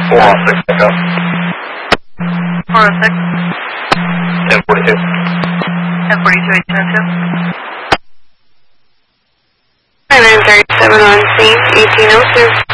406 pickup. 406. 1042. 1042, 802. 937 on scene, 1802.